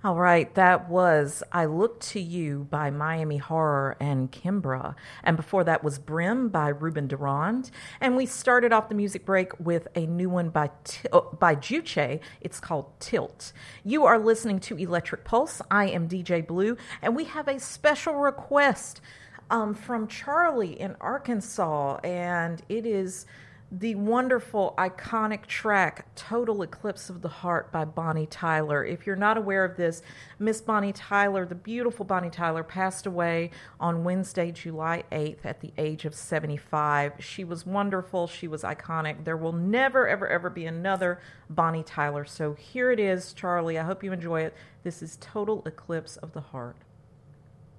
All right, that was I Look to You by Miami Horror and Kimbra. And before that was Brim by Ruben Durand. And we started off the music break with a new one by Juche. It's called Tilt. You are listening to Electric Pulse. I am DJ Blue, and we have a special request from Charlie in Arkansas, and it is the wonderful, iconic track Total Eclipse of the Heart by Bonnie Tyler. If you're not aware of this, Miss Bonnie Tyler, the beautiful Bonnie Tyler, passed away on Wednesday, July 8th at the age of 75. She was wonderful. She was iconic. There will never, ever, ever be another Bonnie Tyler. So here it is, Charlie. I hope you enjoy it. This is Total Eclipse of the Heart.